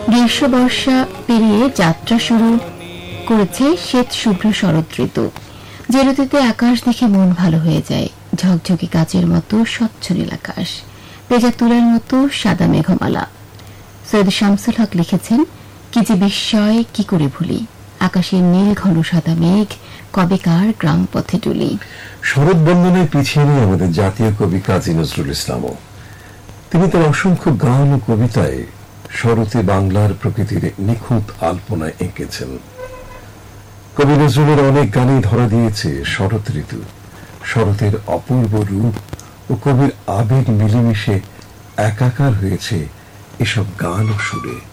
গ্রীষ্ম বর্ষা পেরিয়ে যাত্রা শুরু করেছে শ্বেত শুভ্র শরৎ ঋতু। যে ঋতুতে আকাশ দেখে মন ভালো হয়ে যায়। ঝকঝকে কাচের মতো স্বচ্ছ নীল আকাশ, পেঁজা তুলার মতো সাদা মেঘমালা। সৈয়দ শামসুল হক লিখেছেন, কি যে বিস্ময়, কি করে ভুলি, আকাশের নীল ঘন সাদা মেঘ কবেকার গ্রাম পথে ডুলি। শরৎ বন্দনায় পিছিয়ে নেই আমাদের জাতীয় কবি কাজী নজরুল ইসলামও। তিনি তার অসংখ্য গান ও কবিতায় শরতে বাংলার প্রকৃতির নিখুঁত আলপনায় এঁকেছেন। কবি নজরুলের অনেক গানেই ধরা দিয়েছে শরৎ ঋতু, শরতের অপূর্ব রূপ ও কবির আবেগ মিলেমিশে একাকার হয়েছে এসব গান ও সুরে।